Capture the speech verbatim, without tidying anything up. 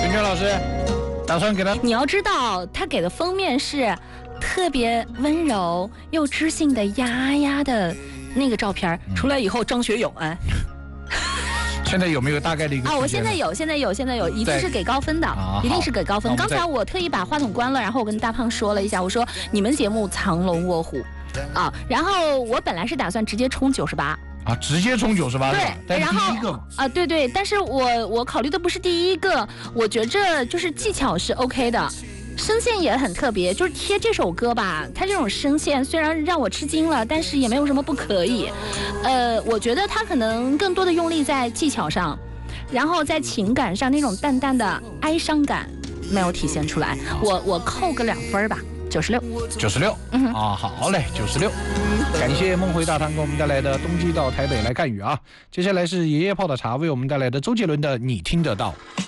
袁泉老师打算给他， 你要知道，他给的封面是特别温柔又知性的丫丫的那个照片，嗯、出来以后张学友哎。 现在有没有大概的一个啊？ 我现在有，现在有，现在有，一定是给高分的，啊、一定是给高分。刚才我特意把话筒关了，然后我跟大胖说了一下，我说你们节目藏龙卧虎，啊，然后我本来是打算直接冲九十八。 啊，直接冲九十八， 对，然后啊，对对，但是我我考虑的不是第一个，我觉着就是技巧是 OK 的。声线也很特别，就是贴这首歌吧，它这种声线虽然让我吃惊了，但是也没有什么不可以。呃，我觉得它可能更多的用力在技巧上，然后在情感上那种淡淡的哀伤感没有体现出来。我我扣个两分吧，九十六， 九十六，嗯啊，好嘞，九十六。感谢梦回大堂给我们带来的冬季到台北来看雨啊。接下来是爷爷泡的茶为我们带来的周杰伦的《你听得到》。